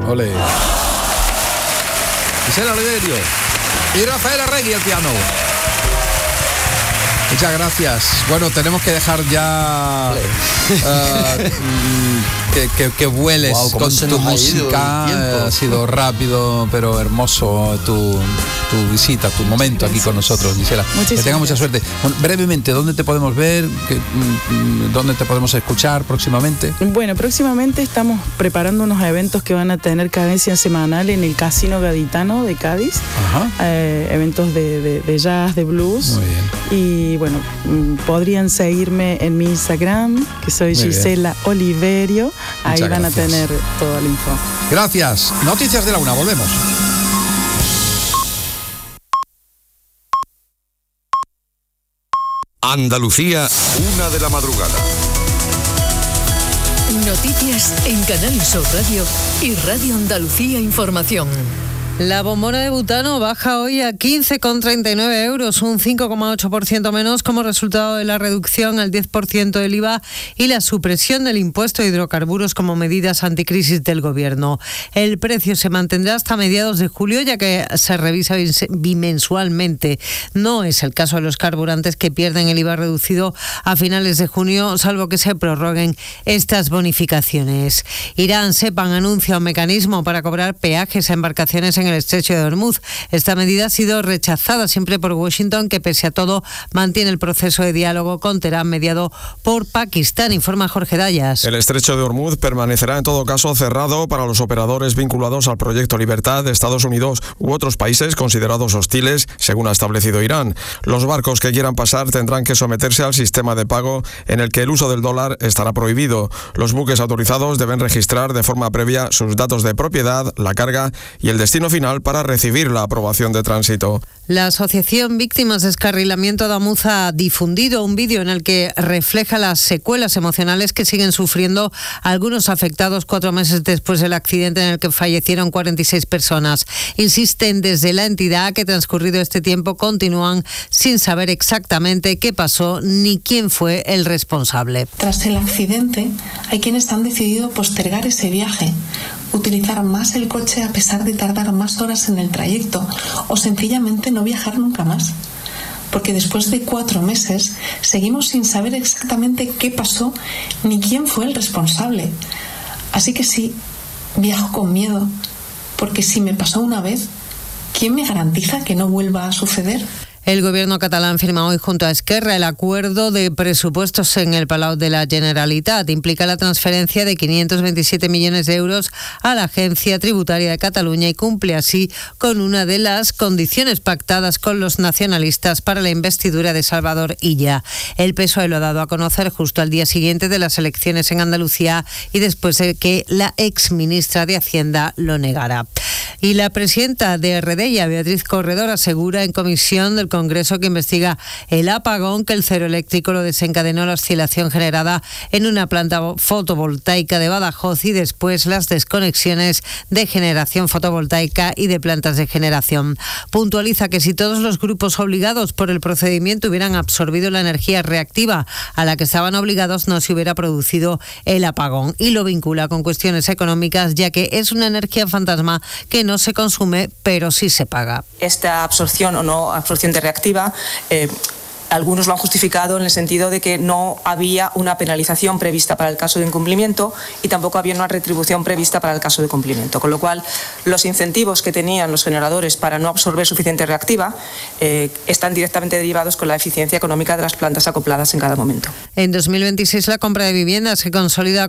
Ole. Gisela Oliverio y Rafael Arregui al piano. Muchas gracias. Bueno, tenemos que dejar ya que vueles con tu música. Ha sido rápido, pero hermoso tu visita, tu momento aquí con nosotros, Gisela. Que tenga mucha suerte. Bueno, brevemente, ¿dónde te podemos ver? ¿Dónde te podemos escuchar próximamente? Bueno, próximamente estamos preparando unos eventos que van a tener cadencia semanal en el Casino Gaditano de Cádiz. Eventos de jazz, de blues. Muy bien. Y bueno, podrían seguirme en mi Instagram, que soy Gisela Oliverio. Ahí van a tener toda la info. Gracias. Noticias de la 1, volvemos. Andalucía, 1 de la madrugada. Noticias en Canal Sur Radio y Radio Andalucía Información. La bombona de butano baja hoy a 15,39 euros, un 5,8% menos como resultado de la reducción al 10% del IVA y la supresión del impuesto de hidrocarburos como medidas anticrisis del Gobierno. El precio se mantendrá hasta mediados de julio, ya que se revisa bimensualmente. No es el caso de los carburantes, que pierden el IVA reducido a finales de junio, salvo que se prorroguen estas bonificaciones. Irán Sepang anuncia un mecanismo para cobrar peajes a embarcaciones en el estrecho de Hormuz. Esta medida ha sido rechazada siempre por Washington, que pese a todo mantiene el proceso de diálogo con Teherán mediado por Pakistán, informa Jorge Dayas. El estrecho de Hormuz permanecerá en todo caso cerrado para los operadores vinculados al proyecto Libertad de Estados Unidos u otros países considerados hostiles, según ha establecido Irán. Los barcos que quieran pasar tendrán que someterse al sistema de pago en el que el uso del dólar estará prohibido. Los buques autorizados deben registrar de forma previa sus datos de propiedad, la carga y el destino final para recibir la aprobación de tránsito. La Asociación Víctimas de Descarrilamiento Adamuz ha difundido un vídeo en el que refleja las secuelas emocionales que siguen sufriendo algunos afectados 4 meses después del accidente en el que fallecieron 46 personas. Insisten desde la entidad que transcurrido este tiempo continúan sin saber exactamente qué pasó ni quién fue el responsable. Tras el accidente, hay quienes han decidido postergar ese viaje, utilizar más el coche a pesar de tardar más horas en el trayecto o sencillamente no viajar nunca más. Porque después de 4 meses seguimos sin saber exactamente qué pasó ni quién fue el responsable. Así que sí, viajo con miedo, porque si me pasó una vez, ¿quién me garantiza que no vuelva a suceder? El gobierno catalán firma hoy junto a Esquerra el acuerdo de presupuestos en el Palau de la Generalitat. Implica la transferencia de 527 millones de euros a la Agencia Tributaria de Cataluña y cumple así con una de las condiciones pactadas con los nacionalistas para la investidura de Salvador Illa. El PSOE lo ha dado a conocer justo al día siguiente de las elecciones en Andalucía y después de que la exministra de Hacienda lo negara. Y la presidenta de Redella, Beatriz Corredor, asegura en comisión del Congreso que investiga el apagón que el cero eléctrico lo desencadenó la oscilación generada en una planta fotovoltaica de Badajoz y después las desconexiones de generación fotovoltaica y de plantas de generación. Puntualiza que si todos los grupos obligados por el procedimiento hubieran absorbido la energía reactiva a la que estaban obligados, no se hubiera producido el apagón, y lo vincula con cuestiones económicas, ya que es una energía fantasma que no se consume pero sí se paga. Esta absorción o no absorción de reactiva, algunos lo han justificado en el sentido de que no había una penalización prevista para el caso de incumplimiento y tampoco había una retribución prevista para el caso de cumplimiento, con lo cual los incentivos que tenían los generadores para no absorber suficiente reactiva están directamente derivados con la eficiencia económica de las plantas acopladas en cada momento. En 2026 la compra de viviendas se consolida